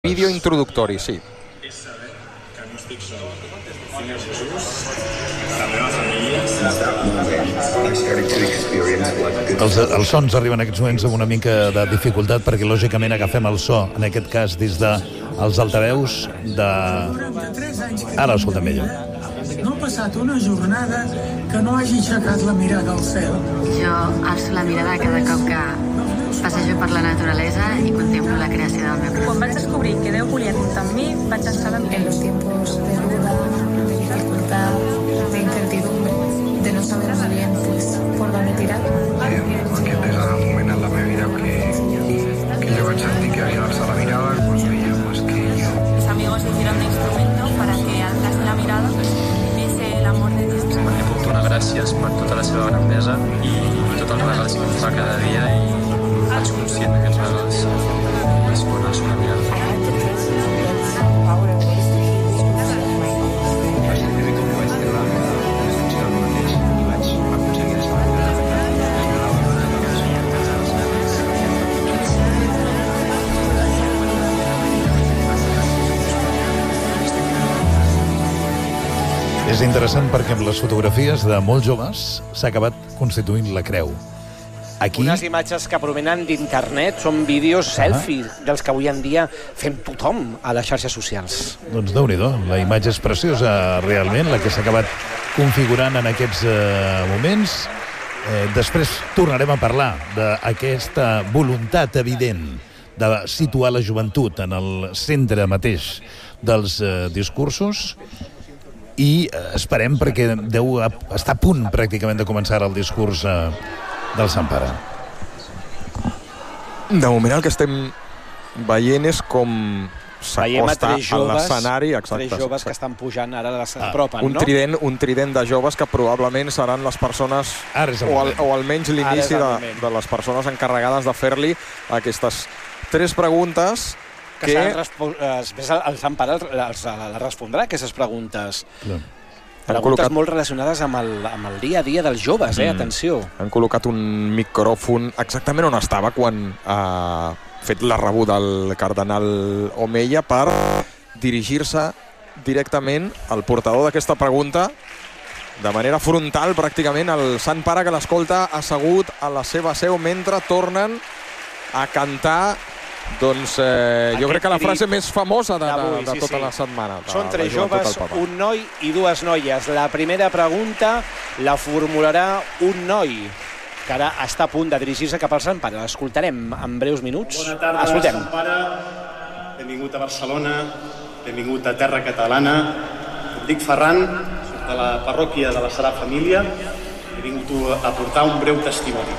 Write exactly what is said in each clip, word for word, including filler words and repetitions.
Vídeo introductori, sí. És saber que no estic sol. Senyor Jesús, la meva família Els, els sons arriben en aquests moments amb una mica de dificultat perquè lògicament agafem el so, en aquest cas des dels altaveus de... Ara l'escoltem millor. No ha passat una jornada que no hagi aixecat la mirada al cel. Jo alço la mirada cada cop que passejo per la naturalesa i contemplo la creació del meu. Quan vaig descobrir que Déu volia comptar amb mi, vaig estar en En los tiempos de duda, de dificultad, de incertidumbre, de no saber muy bien pues por dónde tirar. Aquest és el moment en la meva vida que, que jo vaig sentir que havia d'alçar la mirada quan veia más que yo. Mis amigos hicieron de instrumento para que alzase la mirada viese el amor de Dios. Li puc donar gràcies per tota la seva grandesa i tots els regals que em fa cada dia i faig conscient d'aquests regals és quan alço la mirada. És interessant perquè amb les fotografies de molts joves s'ha acabat constituint la creu. Aquí... Unes imatges que provenen d'internet són vídeos selfie dels que avui en dia fem tothom a les xarxes socials. Doncs déu-n'hi-do, la imatge és preciosa realment, la que s'ha acabat configurant en aquests eh, moments. Eh, després tornarem a parlar d'aquesta voluntat evident de situar la joventut en el centre mateix dels eh, discursos. I esperem, perquè deu estar a punt pràcticament de començar el discurs eh, del Sant Pare. De moment el que estem veient és com s'acosta a l'escenari. Tres joves que estan pujant ara, s'apropen, un no? Trident, un trident de joves que probablement seran les persones, o, al, o almenys l'inici de, de les persones encarregades de fer-li aquestes tres preguntes que, que... després el Sant Pare les respondrà, aquestes preguntes. Clar. Preguntes col·locat... molt relacionades amb el, amb el dia a dia dels joves, eh? Mm. Atenció. Han col·locat un micròfon exactament on estava quan ha fet la rebuda del cardenal Omeya per dirigir-se directament al portador d'aquesta pregunta de manera frontal, pràcticament, al Sant Pare, que l'escolta assegut a la seva seu mentre tornen a cantar. Doncs eh, jo crec que la frase més famosa de, de, de tota la setmana. Són tres joves, un noi i dues noies. La primera pregunta la formularà un noi que ara està a punt de dirigir-se cap al Sant Pare. L'escoltarem en breus minuts. Bona tarda, Escoltem. Sant Pare. Benvingut a Barcelona, benvingut a terra catalana. Em dic Ferran, soc de la parròquia de la Sagrada Família. He vingut a portar un breu testimoni.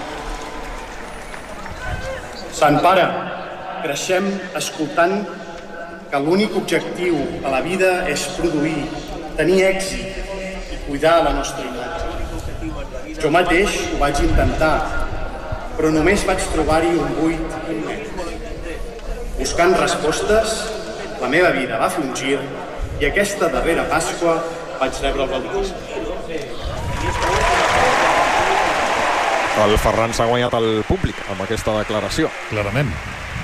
Sant Pare, creixem escoltant que l'únic objectiu a la vida és produir, tenir èxit i cuidar la nostra imatge. Jo mateix ho vaig intentar, però només vaig trobar-hi un buit immens. Buscant respostes, la meva vida va fer un gir i aquesta darrera Pasqua vaig rebre el bautisme. El Ferran s'ha guanyat al públic amb aquesta declaració. Clarament.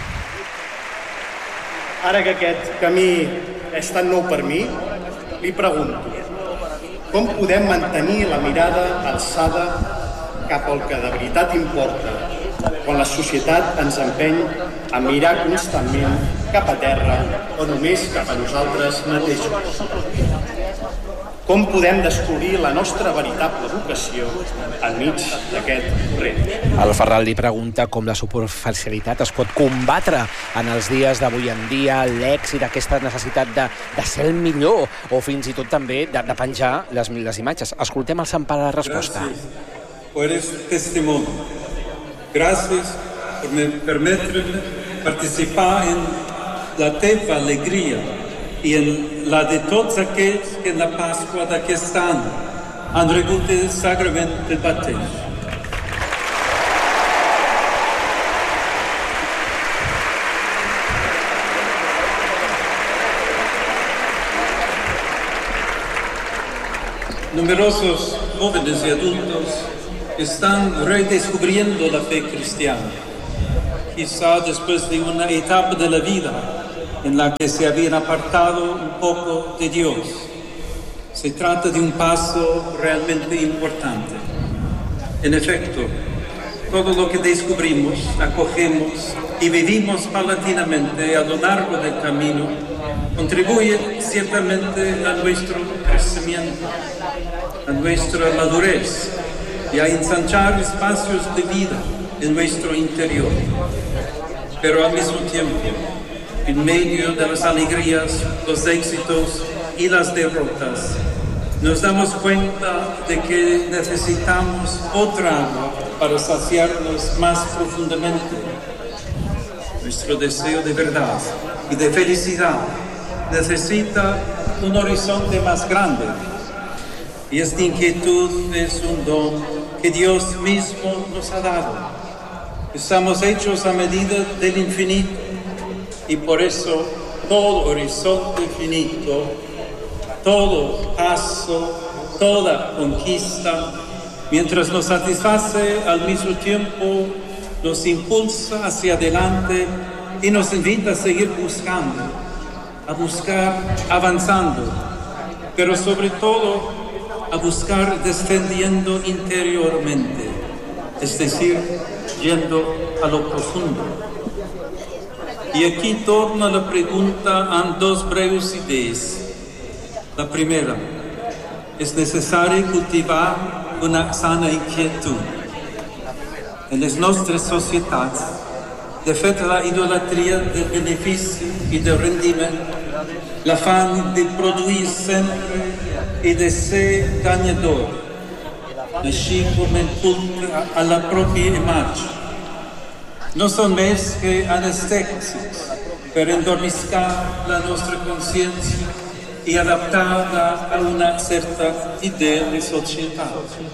Ara que aquest camí és tan nou per mi, li pregunto, com podem mantenir la mirada alçada cap al que de veritat importa, quan la societat ens empeny a mirar constantment cap a terra o només cap a nosaltres mateixos? Com podem descobrir la nostra veritable vocació enmig d'aquest corrent? El Ferran li pregunta com la superficialitat es pot combatre en els dies d'avui en dia, l'èxit, aquesta necessitat de, de ser el millor o fins i tot també de, de penjar les, les imatges. Escoltem el Sant Pare la resposta. Gràcies per este testimonio. Gràcies per permetre-me participar en la teva alegria i en la de tots aquells que en la Pasqua d'aquest any han rebut el sagrament del bateig. Numerosos jóvenes y adultos están redescubriendo la fe cristiana. Quizá después de una etapa de la vida en la que se habían apartado un poco de Dios. Se trata de un paso realmente importante. En efecto, todo lo que descubrimos, acogemos y vivimos paulatinamente a lo largo del camino contribuye ciertamente a nuestro crecimiento, a nuestra madurez y a ensanchar espacios de vida en nuestro interior. Pero al mismo tiempo, en medio de las alegrías, los éxitos y las derrotas, nos damos cuenta de que necesitamos otra agua para saciarnos más profundamente. Nuestro deseo de verdad y de felicidad necesita un horizonte más grande. Y esta inquietud es un don que Dios mismo nos ha dado. Estamos hechos a medida del infinito y por eso todo horizonte finito, todo paso, toda conquista, mientras nos satisface, al mismo tiempo nos impulsa hacia adelante y nos invita a seguir buscando, a buscar avanzando, pero sobre todo a buscar descendiendo interiormente, es decir, yendo a lo profundo. Y aquí torna la pregunta a dos breves ideas. La primera, es necesario cultivar una sana inquietud. En las nuestras sociedades, de fet la idolatria del beneficio y del rendimiento, l'afán de produir sempre y de ser ganador, així com el culte a la propia imatge. No son més que anestèsics per endormiscar la nostra consciència y adaptarla a una certa idea de sociedad.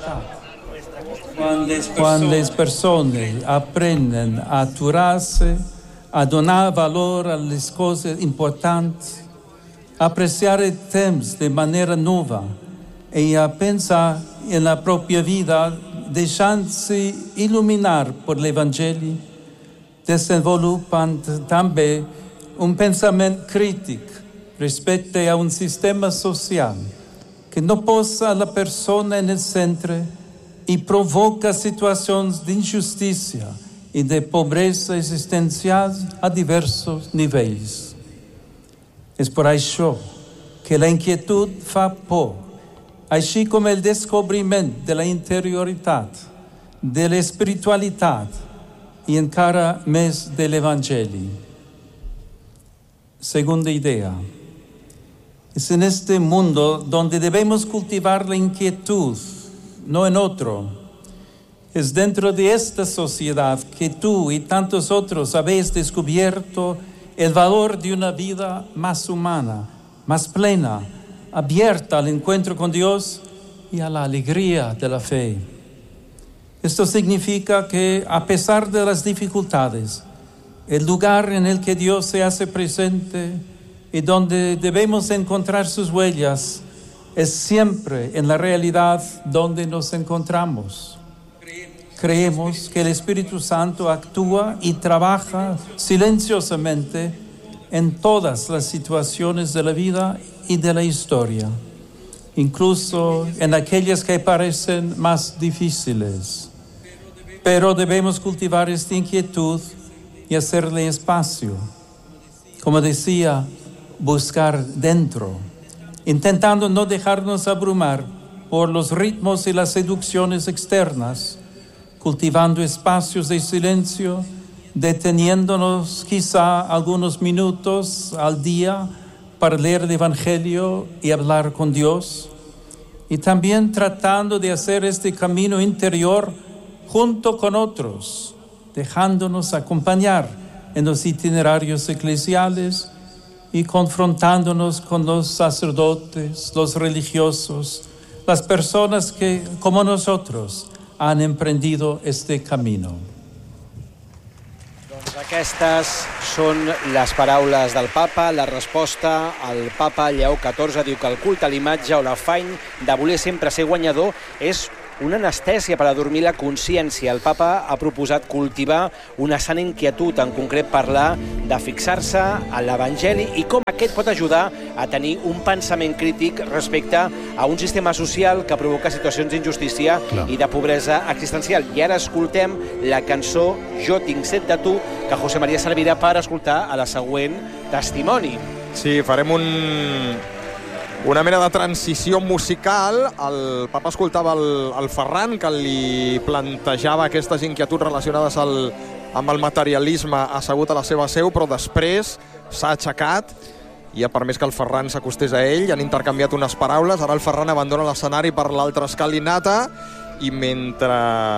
Quan les persones aprenen a aturar-se, a donar valor a les coses importants, a apreciar el temps de manera nova y a pensar en la propia vida, deixant-se iluminar por l'Evangeli, desenvolupan també un pensament crític respecte a un sistema social que no posa la persona en el centre y provoca situacions d'injustícia i de pobresa existencial a diversos nivells. És per això que la inquietud fa por, així com el descobriment de la interioritat, de l'espiritualitat y encara més de l'Evangeli. Segunda idea. Es en este mundo donde debemos cultivar la inquietud, no en otro. Es dentro de esta sociedad que tú y tantos otros habéis descubierto el valor de una vida más humana, más plena, abierta al encuentro con Dios y a la alegría de la fe. Esto significa que, a pesar de las dificultades, el lugar en el que Dios se hace presente y donde debemos encontrar sus huellas es siempre en la realidad donde nos encontramos. Creemos que el Espíritu Santo actúa y trabaja silenciosamente en todas las situaciones de la vida y de la historia, incluso en aquellas que parecen más difíciles. Pero debemos cultivar esta inquietud y hacerle espacio. Como decía, buscar dentro, intentando no dejarnos abrumar por los ritmos y las seducciones externas, cultivando espacios de silencio, deteniéndonos quizá algunos minutos al día para leer el Evangelio y hablar con Dios, y también tratando de hacer este camino interior junto con otros, dejándonos acompañar en los itinerarios eclesiales y confrontándonos con los sacerdotes, los religiosos, las personas que, como nosotros, han emprendido este camino. Doncs aquestes són les paraules del papa. La resposta al papa Lleó catorze diu que el culte a l'imatge o l'afany de voler sempre ser guanyador és una anestèsia per adormir la consciència. El papa ha proposat cultivar una sana inquietud, en concret parlar de fixar-se en l'Evangeli i com aquest pot ajudar a tenir un pensament crític respecte a un sistema social que provoca situacions d'injustícia i de pobresa existencial. I ara escoltem la cançó Jo tinc set de tu, que José María servirà per escoltar a la següent testimoni. Sí, farem un... una mena de transició musical. El papa escoltava el, el Ferran, que li plantejava aquestes inquietuds relacionades al, amb el materialisme assegut a la seva seu, però després s'ha aixecat i ha permès que el Ferran s'acostés a ell, han intercanviat unes paraules, ara el Ferran abandona l'escenari per l'altra escalinata i mentre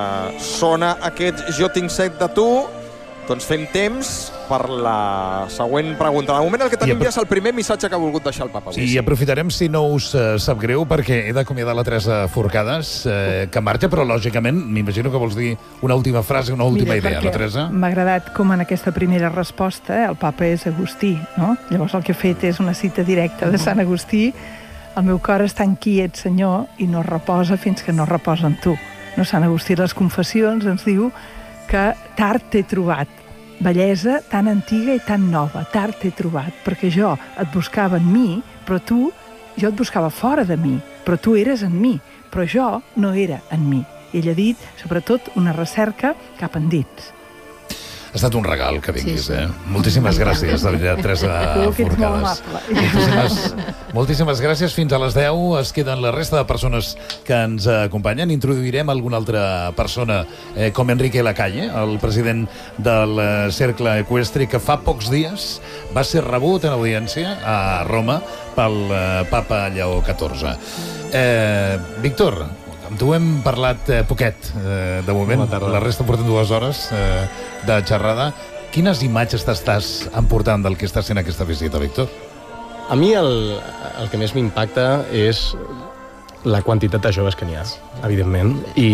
sona aquest Jo tinc set de tu, doncs fem temps per la següent pregunta. De moment el que tenim ja és el primer missatge que ha volgut deixar el papa. Sí, i aprofitarem, si no us uh, sap greu, perquè he d'acomiadar la Teresa Forcades, uh, que marxa, però lògicament m'imagino que vols dir una última frase, una última Mira, idea, no, Teresa? M'ha agradat com en aquesta primera resposta el papa és Agustí, no? Llavors el que he fet és una cita directa de Sant Agustí. El meu cor està en quiet, Senyor, i no reposa fins que no reposa en tu. No, Sant Agustí a les Confessions ens diu que tard t'he trobat, bellesa tan antiga i tan nova, tard t'he trobat, perquè jo et buscava en mi, però tu, jo et buscava fora de mi, però tu eres en mi, però jo no era en mi. I ell ha dit, sobretot, una recerca cap endins. Ha estat un regal que vinguis, sí, sí. eh? Moltíssimes gràcies, de veritat, Teresa Forcades. Moltíssimes, moltíssimes gràcies. Fins a les deu es queden la resta de persones que ens acompanyen. Introduirem alguna altra persona, eh, com Enrique Lacalle, el president del Cercle Eqüestre, que fa pocs dies va ser rebut en audiència a Roma pel eh, papa Lleó catorze. Eh, Víctor, amb tu hem parlat eh, poquet, eh, de moment. La resta portem dues hores eh, de xerrada. Quines imatges t'estàs emportant del que està sent aquesta visita, Víctor? A mi el, el que més m'impacta és la quantitat de joves que n'hi ha, evidentment, i,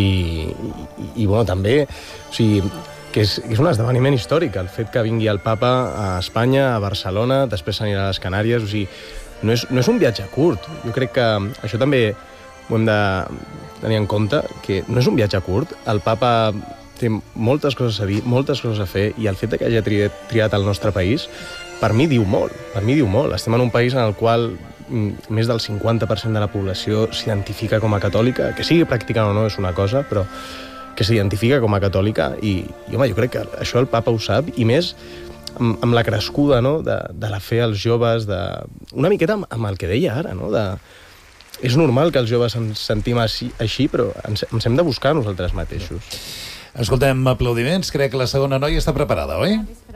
i, i bueno, també, o sigui, que és, que és un esdeveniment històric, el fet que vingui el papa a Espanya, a Barcelona, després s'anirà a les Canàries, o sigui, no és, no és un viatge curt. Jo crec que això també ho hem de tenir en compte, que no és un viatge curt. El papa té moltes coses a dir, moltes coses a fer, i el fet que hagi triat, triat el nostre país, per mi diu molt, per mi diu molt. Estem en un país en el qual més del cinquanta per cent de la població s'identifica com a catòlica, que sigui practicant o no és una cosa, però que s'identifica com a catòlica, i, i home, jo crec que això el papa ho sap, i més amb, amb la crescuda, no?, de, de la fe als joves, de, una miqueta amb, amb el que deia ara, no?, de és normal que els joves ens sentim així, així però ens, ens hem de buscar nosaltres mateixos. Escoltem aplaudiments. Crec que la segona noia està preparada, oi?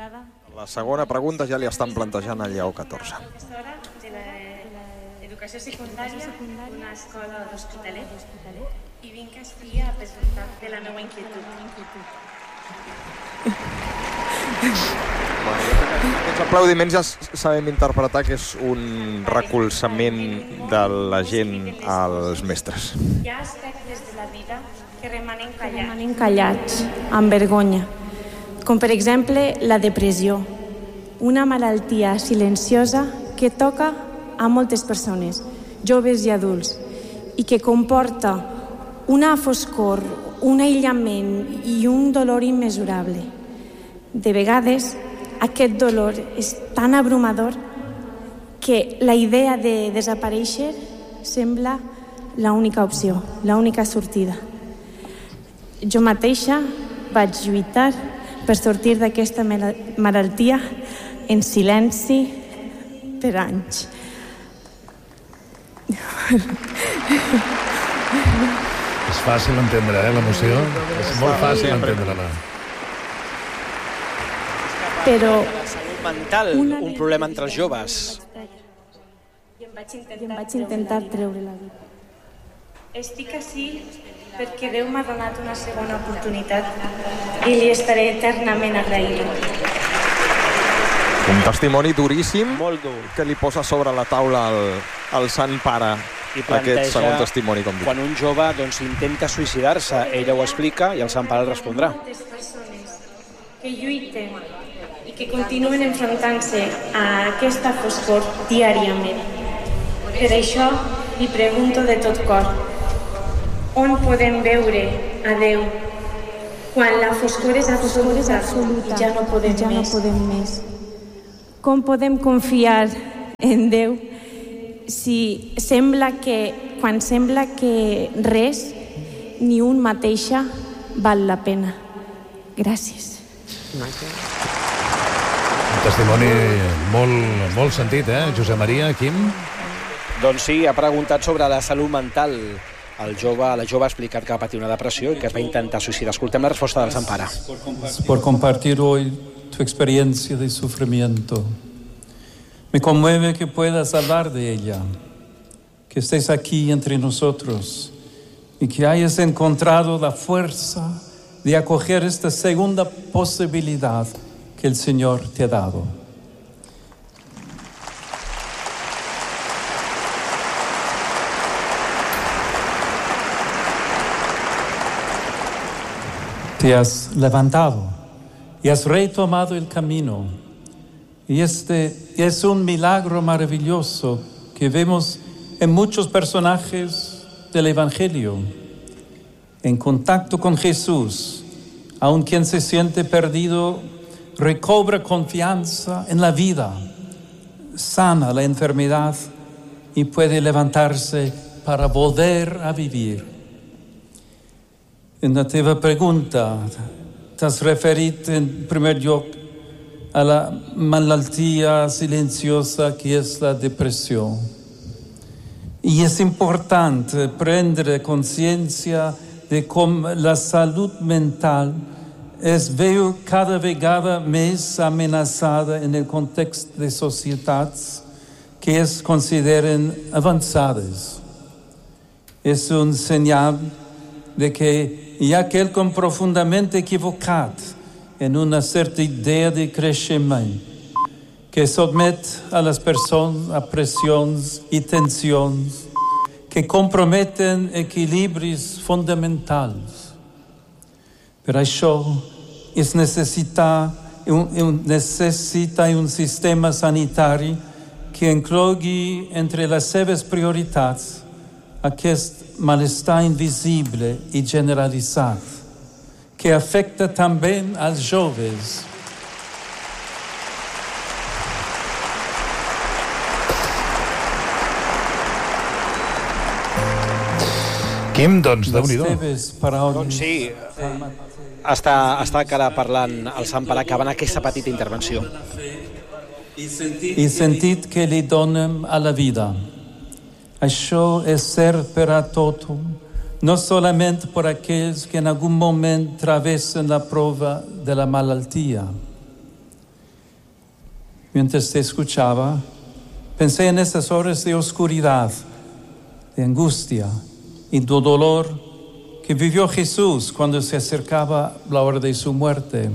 La segona pregunta ja li estan plantejant a Lleó catorze. De l'educació secundària d'una escola d'Hospitalet i vinc aquí a presentar-te la meva inquietud. Aquests aplaudiments ja sabem interpretar que és un recolzament de la gent als mestres. Hi ha aspectes de la vida que remanen callats, remanen callats, amb vergonya, com per exemple la depressió, una malaltia silenciosa que toca a moltes persones, joves i adults, i que comporta una foscor, un aïllament i un dolor immesurable. De vegades, aquest dolor és tan abrumador que la idea de desaparèixer sembla l'única opció, l'única sortida. Jo mateixa vaig lluitar per sortir d'aquesta malaltia en silenci per anys. És fàcil entendre, eh, l'emoció? És molt fàcil entendre-la. Però la salut mental, un problema entre els joves. I em vaig intentar, em vaig intentar treure la vida. Estic així perquè Déu m'ha donat una segona oportunitat i li estaré eternament agraïda. Un testimoni duríssim, molt dur, que li posa sobre la taula el, el Sant Pare, i planteja, aquest segon testimoni, com dic. Quan un jove doncs, intenta suïcidar-se, ella ho explica i el Sant Pare el respondrà. Moltes persones que lluiten i que continuen enfrontant-se a aquesta foscor diàriament. Per això li pregunto de tot cor, On podem veure a Déu quan la foscor és absoluta, absoluta i ja no podem, ja més. No podem més? Com podem confiar en Déu si sembla que, quan sembla que res, ni un mateixa, val la pena? Gràcies. Un testimoni molt, molt sentit, eh, Josep Maria, Quim? Doncs sí, ha preguntat sobre la salut mental. El jove, la jove ha explicat que va patir una depressió i que es va intentar suïcidar. Escoltem la resposta del Sampara. Por compartir hoy tu experiencia de sufrimiento. Me conmueve que puedas hablar de ella, que estés aquí entre nosotros y que hayas encontrado la fuerza de acoger esta segunda posibilidad que el Señor te ha dado. Te has levantado y has retomado el camino. Y este es un milagro maravilloso que vemos en muchos personajes del Evangelio. En contacto con Jesús, aun quien se siente perdido, recobra confianza en la vida, sana la enfermedad y puede levantarse para volver a vivir. En la teva pregunta, t'has referit en primer lloc a la malaltia silenciosa que es la depresión. Y es importante prendre conciencia de com la salut mental es veu cada vegada més amenaçada en el context de societats que es consideren avançades. És un senyal de que hi ha quelcom profundament equivocat en una certa idea de creixement que sotmet a les persones a pressions i tensions que comprometen equilibris fonamentals. Per això es necessita un, un, necessita un sistema sanitari que inclogui entre les seves prioritats aquest malestar invisible i generalitzat que afecta també als joves. Quim, doncs, Déu-n'hi-do. Doncs sí, està, està encara parlant el Sampara acabant aquesta petita intervenció. I sentit que li donem a la vida. Això és ser per a tothom, no solament per aquells que en algun moment travessen la prova de la malaltia. Mientras te escuchaba, pensé en esas horas de oscuridad, de angustia y de dolor que vivió Jesús cuando se acercaba la hora de su muerte.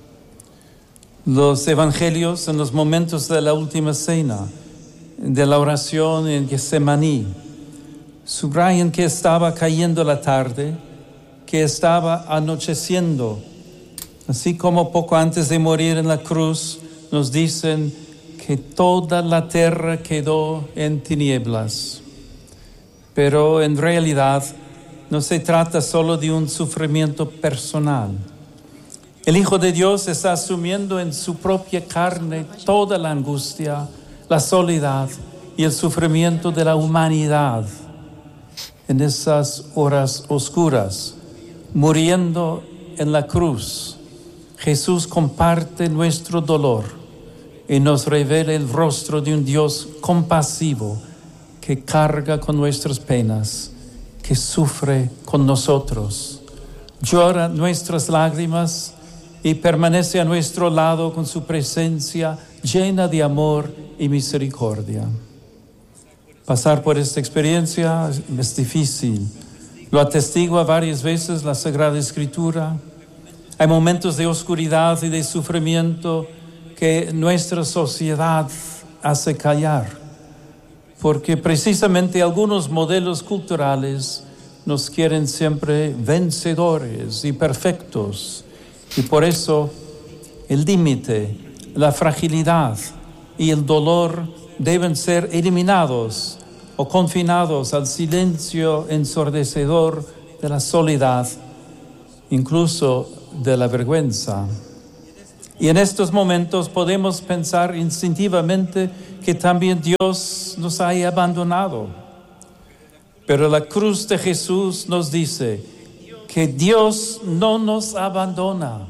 Los evangelios en los momentos de la última cena, de la oración en Getsemaní, subrayan que estaba cayendo la tarde, que estaba anocheciendo, así como poco antes de morir en la cruz nos dicen que toda la tierra quedó en tinieblas. Pero en realidad no se trata solo de un sufrimiento personal. El Hijo de Dios está asumiendo en su propia carne toda la angustia, la soledad y el sufrimiento de la humanidad en esas horas oscuras. Muriendo en la cruz, Jesús comparte nuestro dolor y nos revela el rostro de un Dios compasivo que carga con nuestras penas, que sufre con nosotros, llora nuestras lágrimas y permanece a nuestro lado con su presencia llena de amor y misericordia. Pasar por esta experiencia es difícil. Lo atestigua varias veces la Sagrada Escritura. Hay momentos de oscuridad y de sufrimiento que nuestra sociedad hace callar, porque precisamente algunos modelos culturales nos quieren siempre vencedores y perfectos, y por eso el límite, la fragilidad y el dolor deben ser eliminados o confinados al silencio ensordecedor de la soledad, incluso de la vergüenza. Y en estos momentos podemos pensar instintivamente que también Dios nos haya abandonado. Pero la cruz de Jesús nos dice que Dios no nos abandona.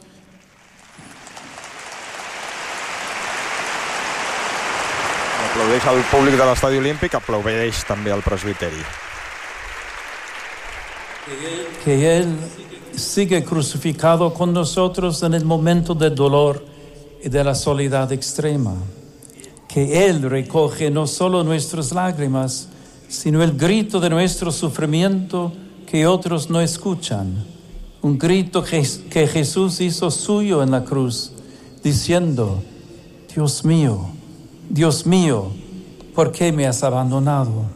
Aplaudeix el públic de l'Estadi Olímpic, aplaudeix també el presbiteri. Que Él sigue crucificado con nosotros en el momento del dolor y de la soledad extrema. Que Él recoge no solo nuestras lágrimas, sino el grito de nuestro sufrimiento que otros no escuchan. Un grito que, que Jesús hizo suyo en la cruz, diciendo: Dios mío, Dios mío, ¿por qué me has abandonado?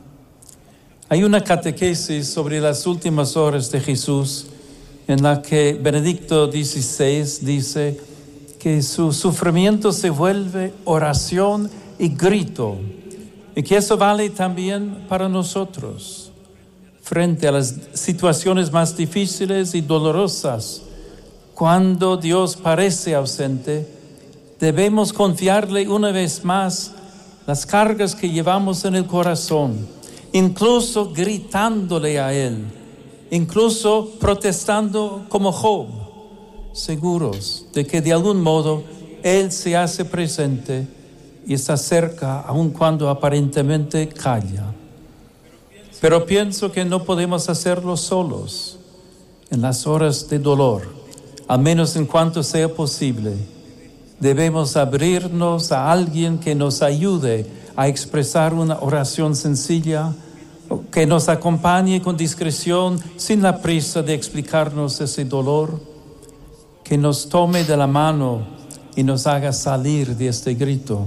Hay una catequesis sobre las últimas horas de Jesús en la que Benedicto dieciséis dice que su sufrimiento se vuelve oración y grito, y que eso vale también para nosotros. Frente a las situaciones más difíciles y dolorosas, cuando Dios parece ausente, debemos confiarle una vez más las cargas que llevamos en el corazón, incluso gritándole a Él, incluso protestando como Job, seguros de que de algún modo Él se hace presente y está cerca aun cuando aparentemente calla. Pero pienso que no podemos hacerlo solos en las horas de dolor, al menos en cuanto sea posible. Debemos abrirnos a alguien que nos ayude a expresar una oración sencilla, que nos acompañe con discreción, sin la prisa de explicarnos ese dolor, que nos tome de la mano y nos haga salir de este grito.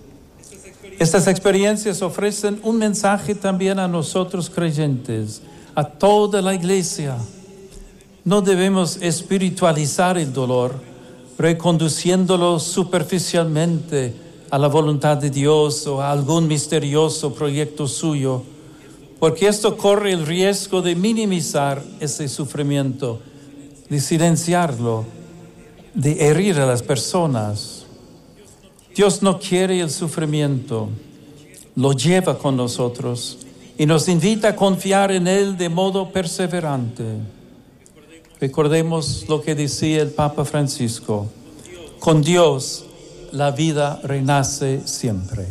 Estas experiencias ofrecen un mensaje también a nosotros creyentes, a toda la Iglesia. No debemos espiritualizar el dolor, reconduciéndolo superficialmente a la voluntad de Dios o a algún misterioso proyecto suyo, porque esto corre el riesgo de minimizar ese sufrimiento, de silenciarlo, de herir a las personas. Dios no quiere el sufrimiento, lo lleva con nosotros y nos invita a confiar en Él de modo perseverante. Recordemos lo que decía el Papa Francisco: con Dios la vida renace siempre.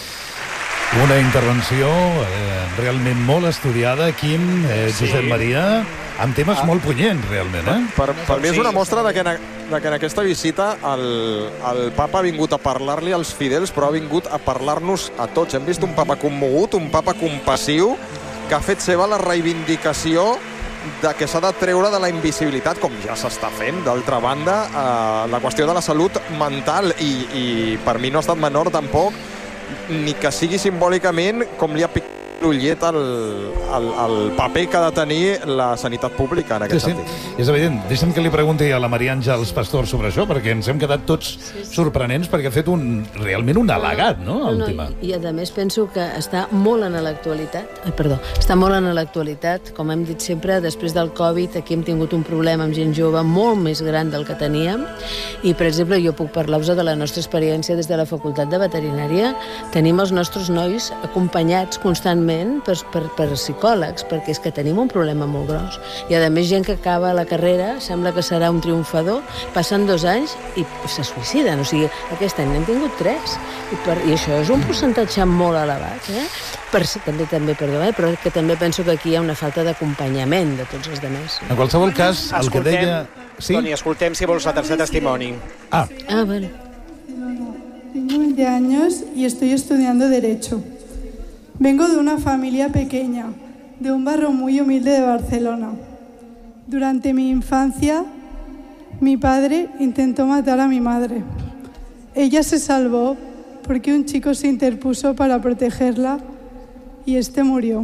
Una intervenció eh, realment molt estudiada, Quim, eh, Josep Sí. Maria, amb temes Ah. molt punyents, realment, eh? Per, per mi és una mostra de que, en, de que en aquesta visita el, el papa ha vingut a parlar-li als fidels, però ha vingut a parlar-nos a tots. Hem vist un papa commogut, un papa compassiu, que ha fet seva la reivindicació de que s'ha de treure de la invisibilitat, com ja s'està fent. D'altra banda, eh, la qüestió de la salut mental, i, i per mi no ha estat menor tampoc, ni que sigui simbòlicament com li ha picat l'ullet el, el, el paper que ha de tenir la sanitat pública en aquest Sí, sí, sentit. és evident. Deixa'm que li pregunti a la Maria Àngels Pastor sobre això, perquè ens hem quedat tots sorprenents, perquè ha fet un, realment un al·legat, no?, No, el no, tema. i, I a més penso que està molt en l'actualitat. Ai, perdó, està molt en l'actualitat. Com hem dit sempre, després del Covid aquí hem tingut un problema amb gent jove molt més gran del que teníem. I, per exemple, jo puc parlar-vos de la nostra experiència des de la Facultat de Veterinària. Tenim els nostres nois acompanyats constantment per, per, per psicòlegs, perquè és que tenim un problema molt gros. I, a més, gent que acaba la carrera, sembla que serà un triomfador, passen dos anys i se suïciden. O sigui, aquest any n'hem tingut tres. I, per, i això és un percentatge molt elevat, eh? Per, també, també, perdó, eh? Però que també penso que aquí hi ha una falta d'acompanyament de tots els demés. En qualsevol cas, el que Escoltem, deia... Sí? Toni, escoltem, si vols, el tercer testimoni. Ah. Ah, bueno. Tengo veinte años y estoy estudiando Derecho. Vengo de una familia pequeña, de un barrio muy humilde de Barcelona. Durante mi infancia, mi padre intentó matar a mi madre. Ella se salvó porque un chico se interpuso para protegerla y este murió.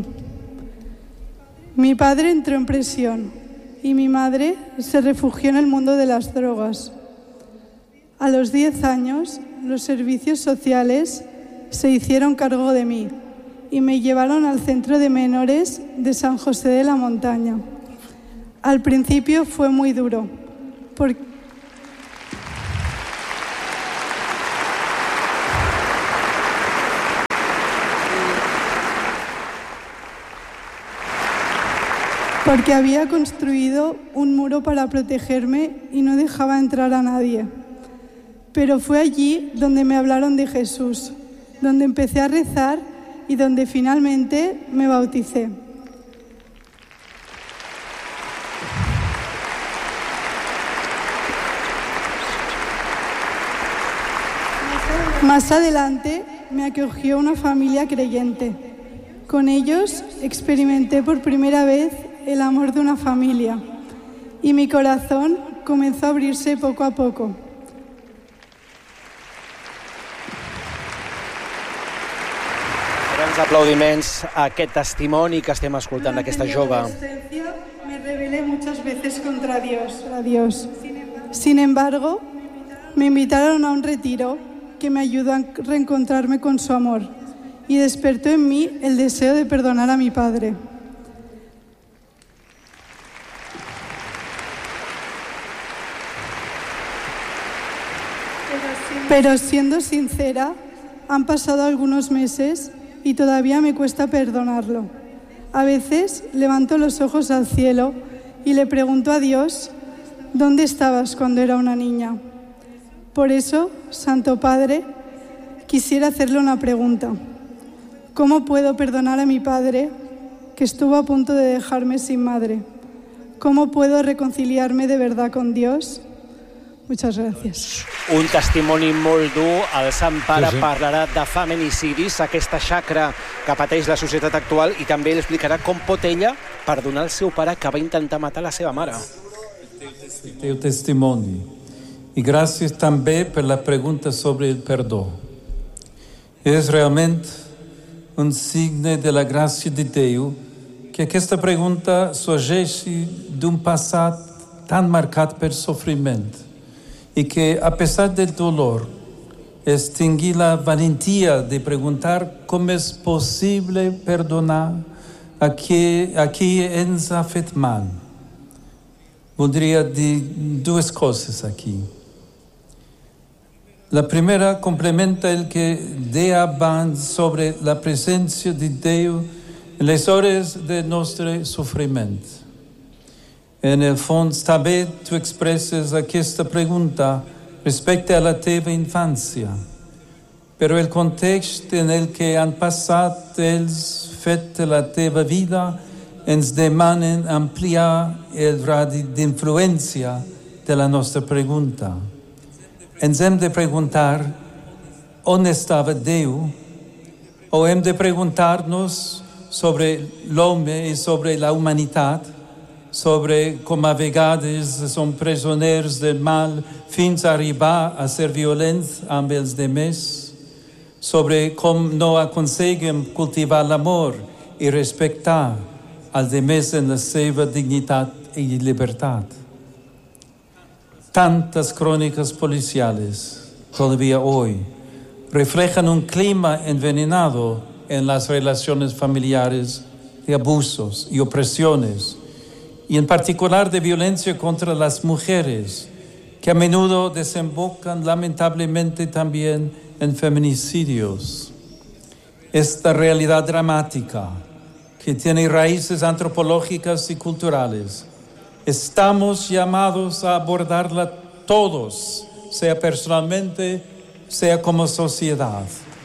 Mi padre entró en prisión y mi madre se refugió en el mundo de las drogas. A los diez años, los servicios sociales se hicieron cargo de mí y me llevaron al centro de menores de San José de la Montaña. Al principio fue muy duro, porque porque había construido un muro para protegerme y no dejaba entrar a nadie. Pero fue allí donde me hablaron de Jesús, donde empecé a rezar y donde finalmente me bauticé. Más adelante me acogió una familia creyente. Con ellos experimenté por primera vez el amor de una familia y mi corazón comenzó a abrirse poco a poco. Grans aplaudiments a aquest testimoni que estem escoltant d'aquesta jove. Me rebelé muchas veces contra Dios, a Dios. Sin embargo, me invitaron a un retiro que me ayudó a reencontrarme con su amor y despertó en mí el deseo de perdonar a mi padre. Pero siendo sincera, han pasado algunos meses y todavía me cuesta perdonarlo. A veces levanto los ojos al cielo y le pregunto a Dios, ¿dónde estabas cuando era una niña? Por eso, Santo Padre, quisiera hacerle una pregunta. ¿Cómo puedo perdonar a mi padre que estuvo a punto de dejarme sin madre? ¿Cómo puedo reconciliarme de verdad con Dios? Muchas gracias. Un testimoni molt dur. El Sant Pare Sí, sí. parlarà de feminicidis, aquesta xacra que pateix la societat actual, i també li explicarà com pot ella perdonar el seu pare que va intentar matar la seva mare. Teu testimoni. E graças também pela pergunta sobre o perdão. É realmente um signo da graça de Deus que esta pergunta surge de um passado tão marcado pelo sofrimento. E que, apesar do dolor, extingui a valentia de perguntar como é possível perdonar a que, a que nos ha feito mal. Poderia de duas coisas aqui. A primeira complementa o que deu abans sobre a presença de Deus nas horas de nosso sofrimento. En el fondo, também tu expressas esta pergunta respeito à tua infância, pero o contexto em el que han passado eles feito a tua vida nos demanda ampliar o radio de influência da nossa pergunta. Ens hem de perguntar onde estava Deus, ou hem de perguntar-nos sobre l'home e sobre a humanidade, sobre como a vegades são prisioneiros do mal, fins a arribar a ser violentos amb els demés, sobre como não conseguem cultivar amor e respeitar als demés em la seva dignitat e liberdade. Tantas crónicas policiales, todavía hoy, reflejan un clima envenenado en las relaciones familiares de abusos y opresiones, y en particular de violencia contra las mujeres, que a menudo desembocan lamentablemente también en feminicidios. Esta realidad dramática, que tiene raíces antropológicas y culturales, estamos llamados a abordarla todos, sea personalmente, sea como sociedad.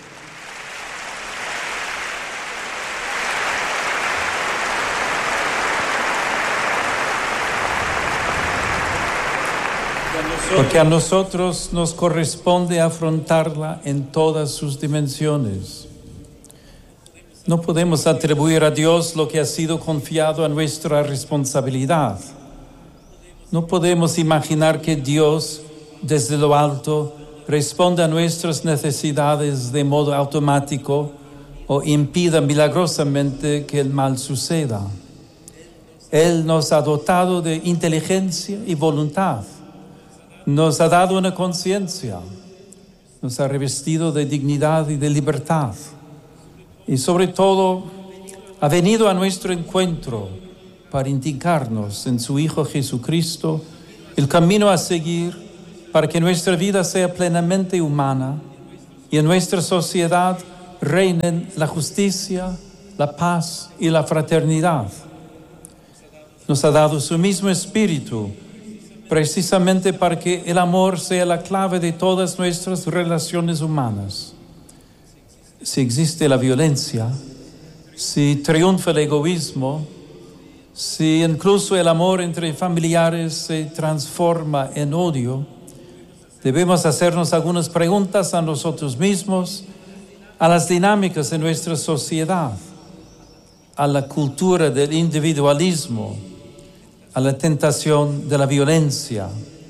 Porque a nosotros nos corresponde afrontarla en todas sus dimensiones. No podemos atribuir a Dios lo que ha sido confiado a nuestra responsabilidad. No podemos imaginar que Dios, desde lo alto, responda a nuestras necesidades de modo automático o impida milagrosamente que el mal suceda. Él nos ha dotado de inteligencia y voluntad. Nos ha dado una conciencia. Nos ha revestido de dignidad y de libertad. y sobre todo ha venido a nuestro encuentro para indicarnos en su Hijo Jesucristo el camino a seguir para que nuestra vida sea plenamente humana y en nuestra sociedad reinen la justicia, la paz y la fraternidad. Nos ha dado su mismo espíritu precisamente para que el amor sea la clave de todas nuestras relaciones humanas. Si existe la violencia, si triunfa el egoísmo, si incluso el amor entre familiares se transforma en odio, debemos hacernos algunas preguntas a nosotros mismos, a las dinámicas de nuestra sociedad, a la cultura del individualismo, a la tentación de la violencia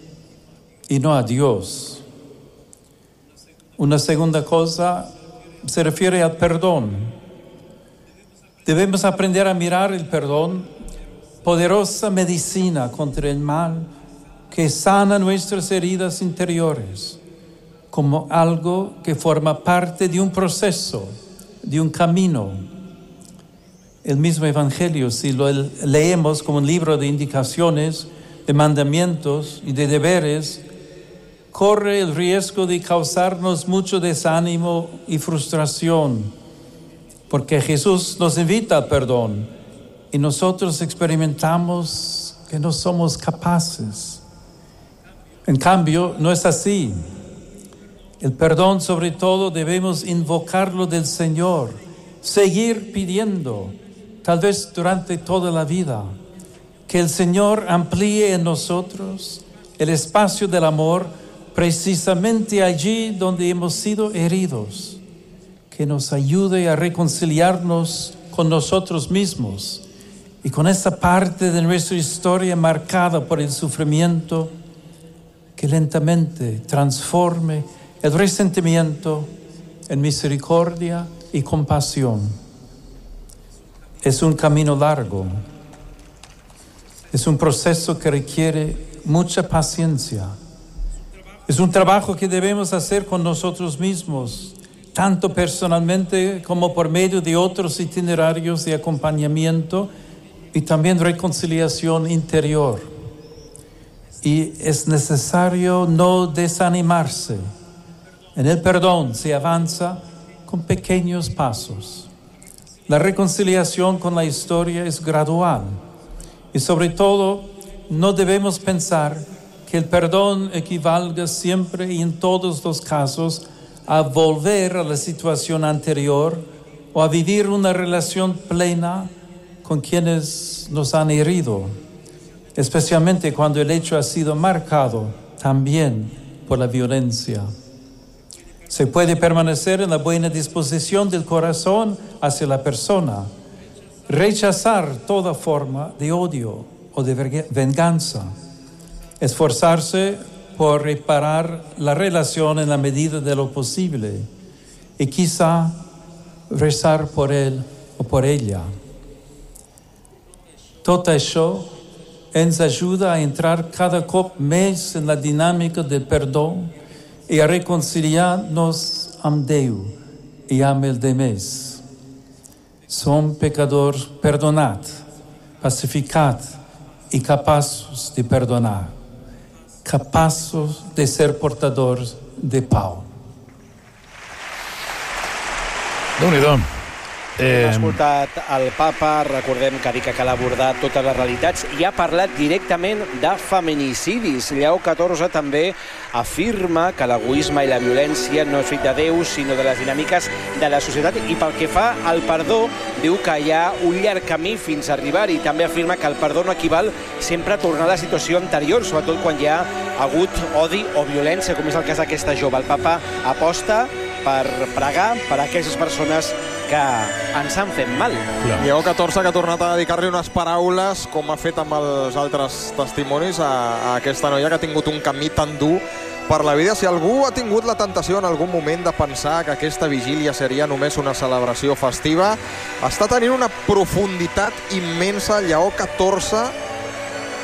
y no a Dios. Una segunda cosa se refiere al perdón. Debemos aprender a mirar el perdón, poderosa medicina contra el mal que sana nuestras heridas interiores, como algo que forma parte de un proceso, de un camino. El mismo Evangelio, si lo leemos como un libro de indicaciones, de mandamientos y de deberes, corre el riesgo de causarnos mucho desánimo y frustración, porque Jesús nos invita al perdón y nosotros experimentamos que no somos capaces. En cambio, no es así. El perdón, sobre todo, debemos invocarlo del Señor, seguir pidiendo, tal vez durante toda la vida, que el Señor amplíe en nosotros el espacio del amor precisamente allí donde hemos sido heridos, que nos ayude a reconciliarnos con nosotros mismos y con esa parte de nuestra historia marcada por el sufrimiento, que lentamente transforme el resentimiento en misericordia y compasión. Es un camino largo, es un proceso que requiere mucha paciencia. Es un trabajo que debemos hacer con nosotros mismos, tanto personalmente como por medio de otros itinerarios de acompañamiento y también reconciliación interior. Y es necesario no desanimarse. En el perdón se avanza con pequeños pasos. La reconciliación con la historia es gradual y sobre todo no debemos pensar que el perdón equivalga siempre y en todos los casos a volver a la situación anterior o a vivir una relación plena con quienes nos han herido, especialmente cuando el hecho ha sido marcado también por la violencia. Se puede permanecer en la buena disposición del corazón hacia la persona, rechazar toda forma de odio o de venganza, esforzarse por reparar la relación en la medida de lo posible y quizá rezar por él o por ella. Tot això ens ajuda a entrar cada cop més en la dinàmica del perdó i a reconciliar-nos amb Déu i amb el demés. Som pecadors perdonats, pacificats i capaços de perdonar, capaços de ser portadors de pau. Déu-n'hi-do. Hem escoltat el papa, recordem que ha dit que cal abordar totes les realitats i ha parlat directament de feminicidis. Lleó catorze també afirma que l'egoisme i la violència no és fruit de Déu, sinó de les dinàmiques de la societat, i pel que fa al perdó, diu que hi ha un llarg camí fins a arribar-hi. També afirma que el perdó no equival sempre a tornar a la situació anterior, sobretot quan hi ha hagut odi o violència, com és el cas d'aquesta jove. El papa aposta per pregar per a aquestes persones que ens han fet mal. Lleó catorze, que ha tornat a dedicar-li unes paraules, com ha fet amb els altres testimonis, a, a aquesta noia que ha tingut un camí tan dur per la vida. Si algú ha tingut la tentació en algun moment de pensar que aquesta vigília seria només una celebració festiva, està tenint una profunditat immensa. Lleó catorze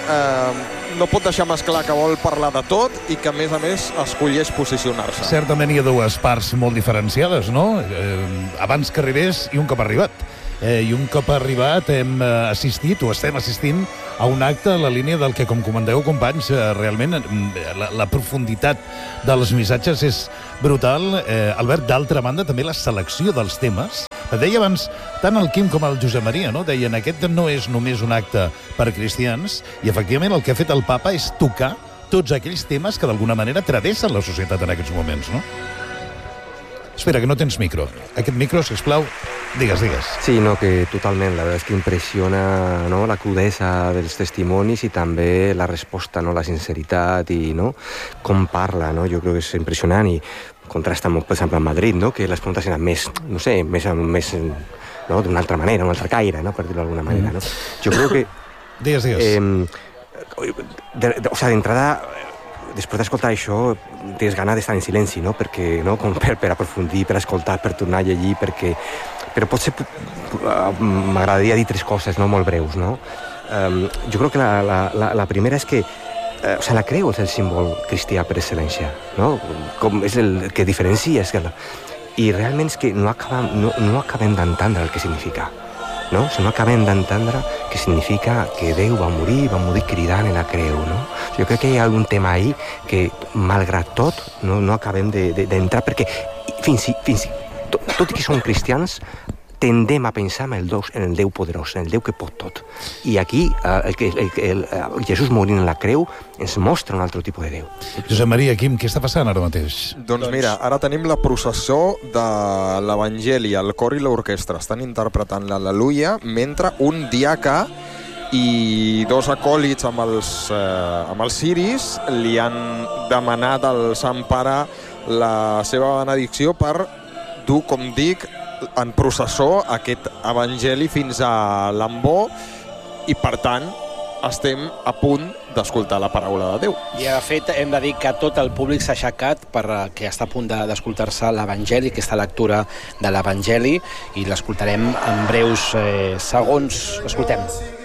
eh, no pot deixar més clar que vol parlar de tot i que, a més a més, escolleix posicionar-se. Certament hi ha dues parts molt diferenciades, no? Eh, abans que arribés i un cop arribat. Eh, I un cop arribat hem eh, assistit, o estem assistint, a un acte a la línia del que, com comenteu, companys, eh, realment la, la profunditat dels missatges és brutal. Eh, Albert, d'altra banda, també la selecció dels temes. Deia abans, tant el Quim com el Josep Maria, no? Deien, aquest no és només un acte per cristians, i efectivament el que ha fet el papa és tocar tots aquells temes que d'alguna manera travessen la societat en aquests moments, no? Espera, que no tens micro. Aquest micro, sisplau, digues, digues. Sí, no, que totalment. La veritat és que impressiona, no, la crudesa dels testimonis i també la resposta, no, la sinceritat i, no, com parla, no? Jo crec que és impressionant i contrasta molt, per exemple, amb Madrid, no? Que les preguntes eren més, no sé, més, més no, d'una altra manera, un altre caire, no? Per dir-ho d'alguna manera, no? Jo crec que... Digues, digues. Eh, de, de, o sigui, d'entrada, després d'escoltar això, tens gana d'estar en silenci, no? Perquè, no? Com per, per aprofundir, per escoltar, per tornar a llegir, perquè... Però potser m'agradaria dir tres coses, no? Molt breus, no? Um, jo crec que la, la, la, la primera és que eh, o sigui, la creu és el símbol cristià per excel·lència, no? Com és el que diferencia. És que la... I realment és que no acabem, no, no acabem d'entendre el que significa. No? O sigui, no acabem d'entendre que significa que Déu va morir, va morir cridant en la creu, no? Jo crec que hi ha algun tema ahí que, malgrat tot, no, no acabem d'entrar, perquè fins i, fins i tot, tot i que som cristians, tendem a pensar en el, Déu, en el Déu poderós, en el Déu que pot tot. I aquí, el, el, el, el Jesús morint en la creu ens mostra un altre tipus de Déu. Josep Maria, Quim, què està passant ara mateix? Doncs mira, ara tenim la processó de l'Evangeli, el cor i l'orquestra. Estan interpretant l'Al·leluia, mentre un diaca i dos acòlits amb els, eh, amb els ciris li han demanat al Sant Pare la seva benedicció per dur, com dic, en processó aquest evangeli fins a l'Ambó i, per tant, estem a punt d'escoltar la paraula de Déu. I, de fet, hem de dir que tot el públic s'ha aixecat perquè està a punt d'escoltar-se l'Evangeli, aquesta lectura de l'Evangeli, i l'escoltarem en breus eh, segons. L'escoltem.